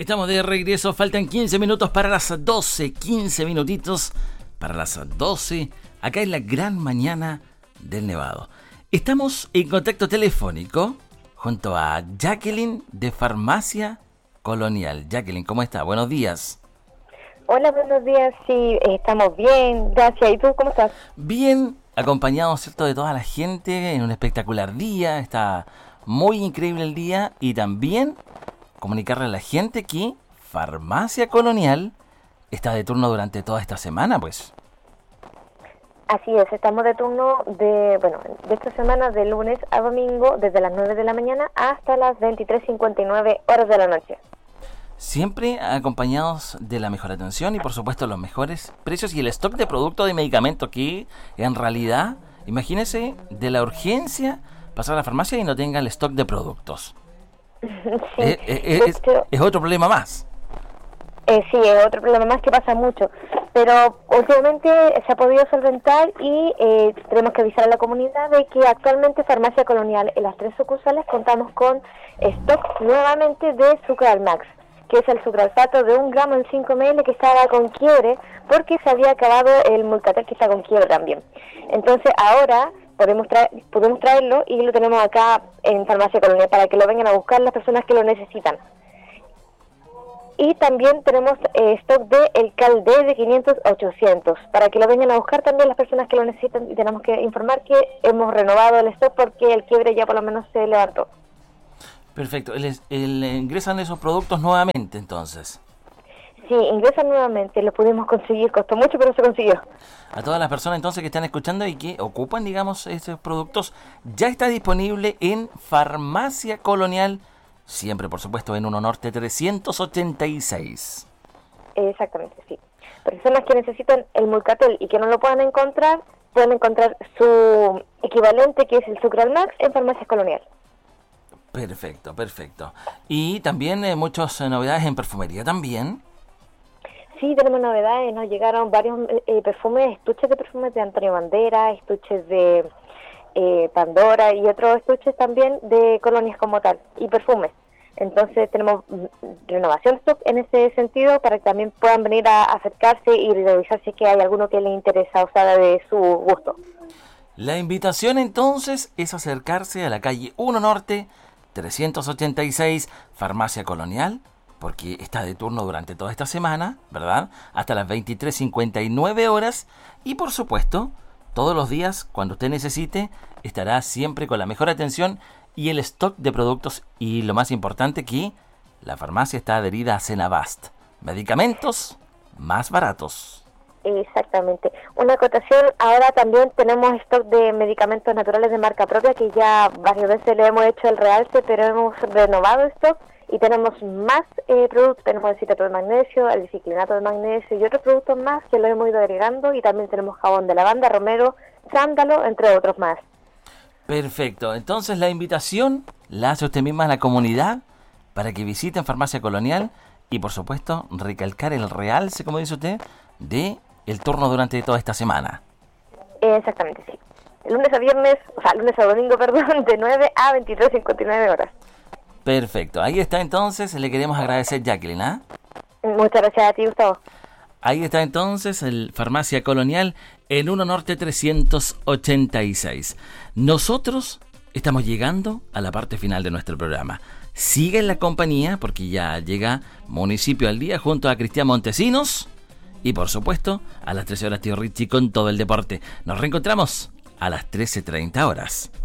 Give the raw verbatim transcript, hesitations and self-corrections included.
Estamos de regreso, faltan quince minutos para las doce, quince minutitos para las doce, acá en la gran mañana del Nevado. Estamos en contacto telefónico junto a Jacqueline de Farmacia Colonial. Jacqueline, ¿cómo está? Buenos días. Hola, buenos días, sí, estamos bien, gracias. ¿Y tú cómo estás? Bien, acompañados, ¿cierto?, de toda la gente en un espectacular día, está muy increíble el día y también comunicarle a la gente que Farmacia Colonial está de turno durante toda esta semana, pues. Así es, estamos de turno de, bueno, de esta semana de lunes a domingo, desde las nueve de la mañana hasta las veintitrés cincuenta y nueve horas de la noche. Siempre acompañados de la mejor atención y por supuesto los mejores precios y el stock de productos de medicamentos que en realidad, imagínese, de la urgencia pasar a la farmacia y no tenga el stock de productos. Sí, es, es, es, es otro problema más. Eh, sí, es otro problema más que pasa mucho, pero últimamente se ha podido solventar y eh, tenemos que avisar a la comunidad de que actualmente Farmacia Colonial en las tres sucursales contamos con stock nuevamente de Sucral Max, que es el sucralfato de un gramo en cinco mililitros que estaba con quiebre porque se había acabado el Mulcatel que está con quiebre también. Entonces ahora podemos, traer, podemos traerlo y lo tenemos acá en Farmacia Colonial para que lo vengan a buscar las personas que lo necesitan. Y también tenemos eh, stock de el Calde de quinientos a ochocientos para que lo vengan a buscar también las personas que lo necesitan, y tenemos que informar que hemos renovado el stock porque el quiebre ya por lo menos se levantó. Perfecto, el, el, ingresan esos productos nuevamente entonces. Sí, ingresan nuevamente, lo pudimos conseguir, costó mucho pero se consiguió. A todas las personas entonces que están escuchando y que ocupan, digamos, estos productos, ya está disponible en Farmacia Colonial, siempre por supuesto en uno Norte trescientos ochenta y seis. Exactamente, sí. Personas que necesitan el Mulcatel y que no lo puedan encontrar, pueden encontrar su equivalente que es el Sucral Max en Farmacia Colonial. Perfecto, perfecto. Y también eh, muchas eh, novedades en perfumería también. Sí, tenemos novedades, nos llegaron varios eh, perfumes, estuches de perfumes de Antonio Banderas, estuches de eh, Pandora y otros estuches también de colonias como tal, y perfumes. Entonces tenemos renovación de stock en ese sentido para que también puedan venir a acercarse y revisar si es que hay alguno que les interesa o sea de su gusto. La invitación entonces es acercarse a la calle uno Norte trescientos ochenta y seis, Farmacia Colonial, porque está de turno durante toda esta semana, ¿verdad? Hasta las veintitrés cincuenta y nueve horas. Y por supuesto, todos los días, cuando usted necesite, estará siempre con la mejor atención y el stock de productos. Y lo más importante, que la farmacia está adherida a Senabast. Medicamentos más baratos. Exactamente. Una acotación, ahora también tenemos stock de medicamentos naturales de marca propia, que ya varias veces le hemos hecho el realce, pero hemos renovado stock y tenemos más eh, productos. Tenemos el citrato de magnesio, el biciclinato de magnesio y otros productos más que lo hemos ido agregando, y también tenemos jabón de lavanda, romero, sándalo, entre otros más. Perfecto. Entonces la invitación la hace usted misma a la comunidad para que visiten Farmacia Colonial y por supuesto recalcar el realce, como dice usted, de el turno durante toda esta semana. Exactamente, sí. De lunes a viernes, o sea, lunes a domingo, perdón, de nueve a veintitrés cincuenta y nueve horas. Perfecto. Ahí está entonces, le queremos agradecer, Jacqueline, ¿ah? Muchas gracias a ti, Gustavo. Ahí está entonces el Farmacia Colonial en uno Norte trescientos ochenta y seis. Nosotros estamos llegando a la parte final de nuestro programa. Sigue en la compañía porque ya llega Municipio al Día junto a Cristian Montesinos. Y por supuesto, a las trece horas Tío Richie con todo el deporte. Nos reencontramos a las trece treinta horas.